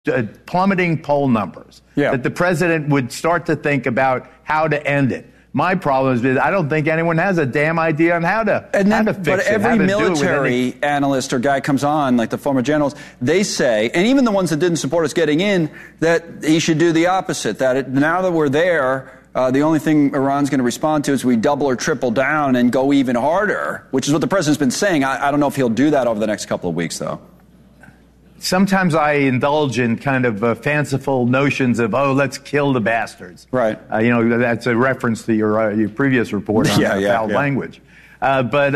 plummeting poll numbers, that the president would start to think about how to end it. My problem is that I don't think anyone has a damn idea on how to fix it. But every military analyst or guy comes on, like the former generals, they say, and even the ones that didn't support us getting in, that he should do the opposite, now that we're there, the only thing Iran's going to respond to is we double or triple down and go even harder, which is what the president's been saying. I don't know if he'll do that over the next couple of weeks, though. Sometimes I indulge in kind of fanciful notions of, let's kill the bastards. Right. That's a reference to your previous report on foul language. But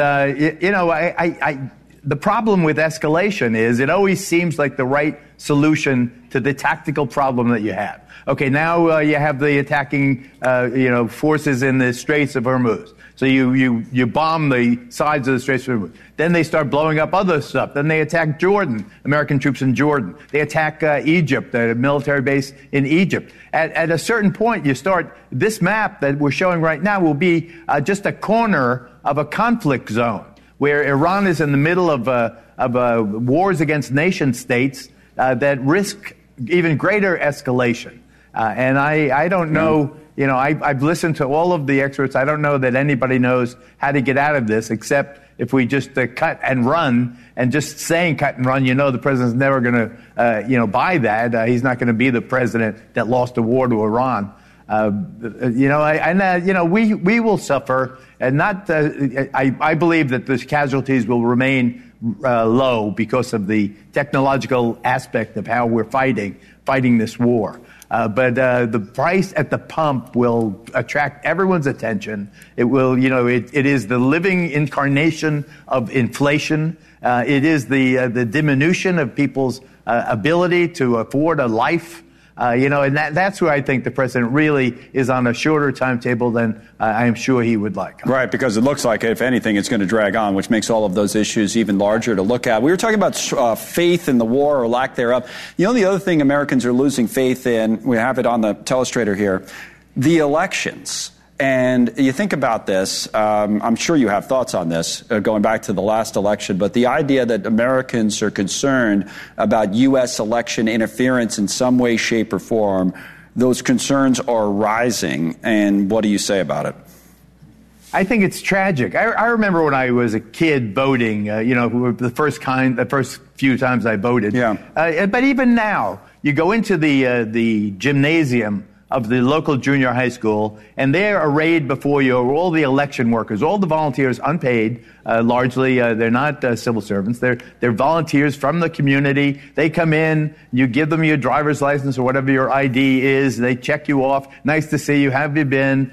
the problem with escalation is it always seems like the right solution to the tactical problem that you have. Okay, now you have the attacking, forces in the Straits of Hormuz. So you bomb the sides of the Straits of Hormuz. Then they start blowing up other stuff. Then they attack Jordan, American troops in Jordan. They attack Egypt, the military base in Egypt. At a certain point, this map that we're showing right now will be just a corner of a conflict zone where Iran is in the middle of wars against nation states that risk even greater escalation. And I don't know, I've listened to all of the experts. I don't know that anybody knows how to get out of this, except if we just cut and run. And just saying cut and run, the president's never going to, buy that. He's not going to be the president that lost a war to Iran. We will suffer, and not. I believe that the casualties will remain low because of the technological aspect of how we're fighting this war. But the price at the pump will attract everyone's attention. It will, it is the living incarnation of inflation. It is the diminution of people's ability to afford a life. And that's where I think the president really is on a shorter timetable than I am sure he would like. Right, because it looks like, if anything, it's going to drag on, which makes all of those issues even larger to look at. We were talking about faith in the war or lack thereof. The other thing Americans are losing faith in, we have it on the telestrator here, the elections. And you think about this, I'm sure you have thoughts on this, going back to the last election, but the idea that Americans are concerned about U.S. election interference in some way, shape, or form, those concerns are rising. And what do you say about it? I think it's tragic. I remember when I was a kid voting, the first few times I voted. Yeah. But even now, you go into the gymnasium of the local junior high school, and they're arrayed before you are all the election workers, all the volunteers, unpaid, largely. They're not civil servants. They're volunteers from the community. They come in, you give them your driver's license or whatever your ID is. They check you off. Nice to see you. Have you been?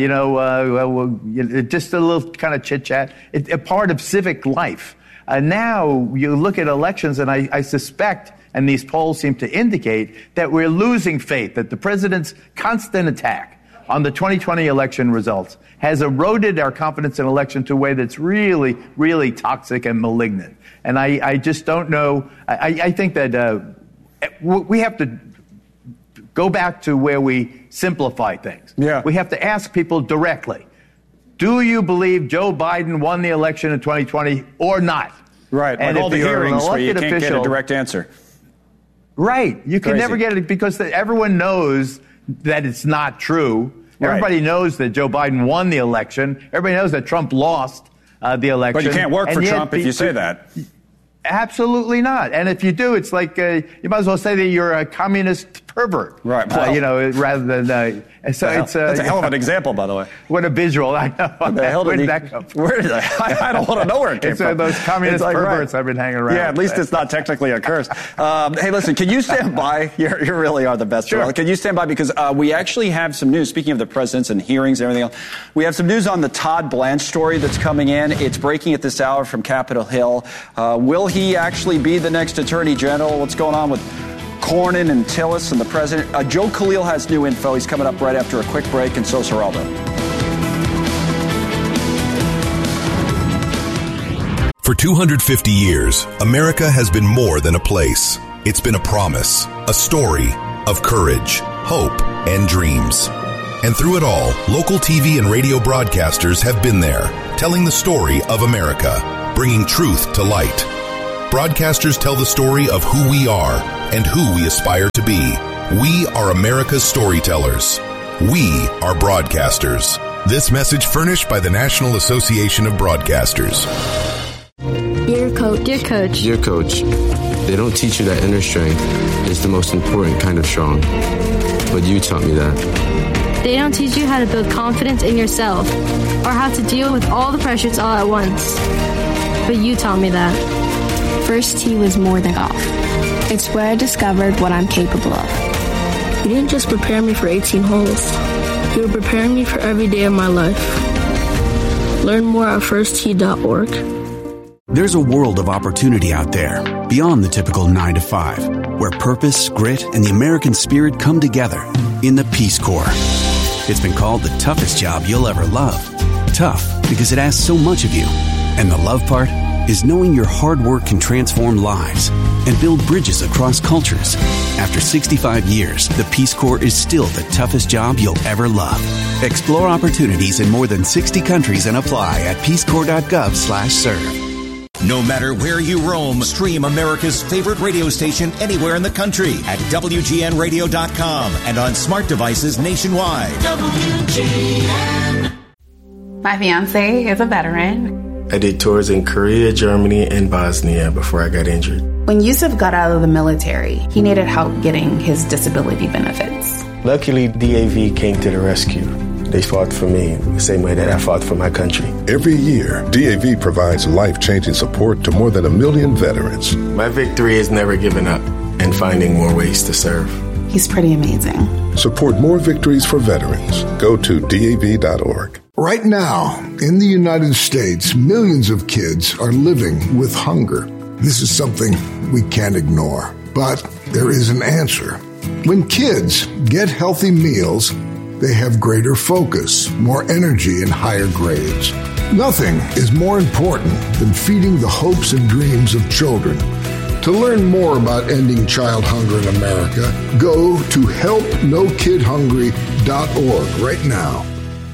Just a little kind of chit-chat. It's a part of civic life. Now you look at elections, and I suspect, and these polls seem to indicate, that we're losing faith, that the president's constant attack on the 2020 election results has eroded our confidence in election to a way that's really, really toxic and malignant. And I just don't know. I think that we have to go back to where we simplify things. Yeah. We have to ask people directly, do you believe Joe Biden won the election in 2020 or not? Right, and all the hearings where you can't get a direct answer. Right. You can never get it because everyone knows that it's not true. Right. Everybody knows that Joe Biden won the election. Everybody knows that Trump lost the election. But you can't work for Trump if you say that. Absolutely not. And if you do, it's like you might as well say that you're a communist pervert. Right. Well, rather than so that's a hell of an example, by the way. What a visual! I know. Where did that come from? Where did I don't want to know where it came from. Those communist perverts I've been hanging around. Yeah, at least it's not technically a curse. Hey, listen, can you stand by? You really are the best. Sure. Can you stand by? Because we actually have some news. Speaking of the presidents and hearings and everything else, we have some news on the Todd Blanche story that's coming in. It's breaking at this hour from Capitol Hill. Will he actually be the next Attorney General? What's going on with Cornyn and Tillis and the president? Joe Khalil has new info. He's coming up right after a quick break, and so is Geraldo. For 250 years, America has been more than a place. It's been a promise, a story of courage, hope, and dreams. And through it all, local TV and radio broadcasters have been there, telling the story of America, bringing truth to light. broadcasters tell the story of who we are and who we aspire to be. We are America's storytellers. We are broadcasters. This message furnished by the National Association of Broadcasters. Dear Coach. Dear Coach. Dear Coach, they don't teach you that inner strength is the most important kind of strong. But you taught me that. They don't teach you how to build confidence in yourself or how to deal with all the pressures all at once. But you taught me that. First tee was more than golf. It's where I discovered what I'm capable of. You didn't just prepare me for 18 holes. You were preparing me for every day of my life. Learn more at firsttee.org. There's a world of opportunity out there, beyond the typical 9-to-5, where purpose, grit, and the American spirit come together in the Peace Corps. It's been called the toughest job you'll ever love. Tough because it asks so much of you. And the love part is knowing your hard work can transform lives and build bridges across cultures. After 65 years, the Peace Corps is still the toughest job you'll ever love. Explore opportunities in more than 60 countries and apply at peacecorps.gov/serve. No matter where you roam, stream America's favorite radio station anywhere in the country at WGNradio.com and on smart devices nationwide. WGN. My fiance is a veteran. I did tours in Korea, Germany, and Bosnia before I got injured. When Yusuf got out of the military, he needed help getting his disability benefits. Luckily, DAV came to the rescue. They fought for me the same way that I fought for my country. Every year, DAV provides life-changing support to more than 1 million veterans. My victory is never giving up and finding more ways to serve. He's pretty amazing. Support more victories for veterans. Go to DAV.org. Right now, in the United States, millions of kids are living with hunger. This is something we can't ignore, but there is an answer. When kids get healthy meals, they have greater focus, more energy, and higher grades. Nothing is more important than feeding the hopes and dreams of children. To learn more about ending child hunger in America, go to helpnokidhungry.org right now.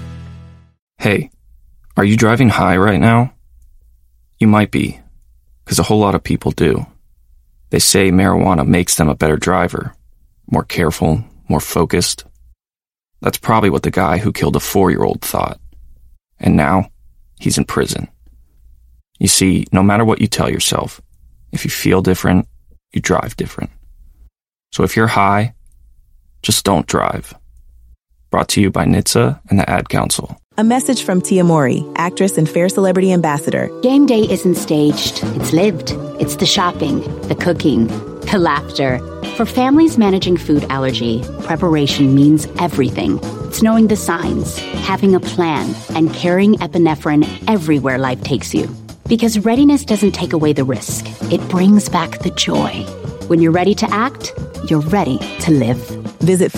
Hey, are you driving high right now? You might be, because a whole lot of people do. They say marijuana makes them a better driver, more careful, more focused. That's probably what the guy who killed a 4-year-old thought. And now, he's in prison. You see, no matter what you tell yourself, if you feel different, you drive different. So if you're high, just don't drive. Brought to you by NHTSA and the Ad Council. A message from Tia Mowry, actress and Fair Celebrity Ambassador. Game day isn't staged. It's lived. It's the shopping, the cooking, the laughter. For families managing food allergy, preparation means everything. It's knowing the signs, having a plan, and carrying epinephrine everywhere life takes you. Because readiness doesn't take away the risk. It brings back the joy. When you're ready to act, you're ready to live. Visit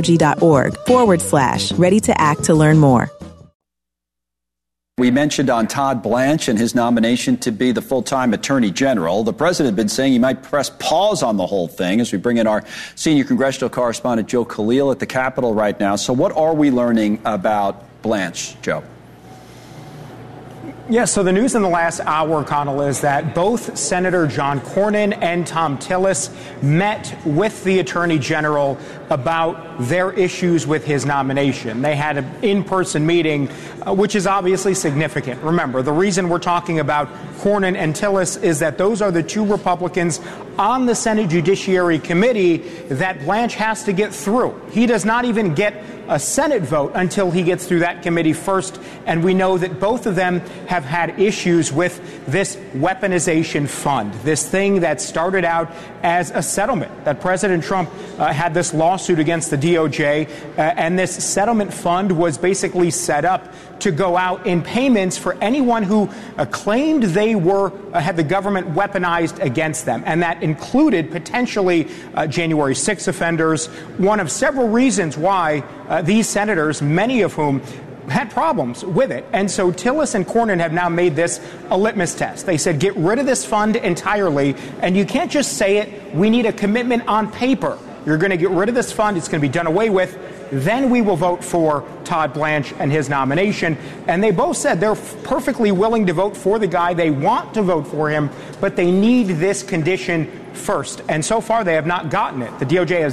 foodallergy.org/ready to act to learn more. We mentioned on Todd Blanche and his nomination to be the full-time Attorney General. The president had been saying he might press pause on the whole thing as we bring in our senior congressional correspondent, Joe Khalil, at the Capitol right now. So what are we learning about Blanche, Joe? Yes, so the news in the last hour, Connell, is that both Senator John Cornyn and Thom Tillis met with the Attorney General about their issues with his nomination. They had an in-person meeting, which is obviously significant. Remember, the reason we're talking about Cornyn and Tillis is that those are the two Republicans on the Senate Judiciary Committee that Blanche has to get through. He does not even get a Senate vote until he gets through that committee first, and we know that both of them have had issues with this weaponization fund, this thing that started out as a settlement, that President Trump had this lawsuit against the DOJ, and this settlement fund was basically set up to go out in payments for anyone who claimed they had the government weaponized against them, and that included potentially January 6 offenders, one of several reasons why these senators, many of whom had problems with it. And so Tillis and Cornyn have now made this a litmus test. They said, get rid of this fund entirely, and you can't just say it. We need a commitment on paper. You're going to get rid of this fund. It's going to be done away with. then we will vote for Todd Blanche and his nomination. And they both said they're perfectly willing to vote for the guy. They want to vote for him, but they need this condition first. And so far, they have not gotten it. The DOJ has